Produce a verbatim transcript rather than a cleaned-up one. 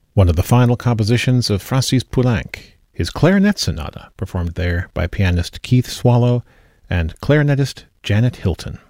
one of the final compositions of Francis Poulenc, his Clarinet Sonata, performed there by pianist Keith Swallow and clarinetist Janet Hilton.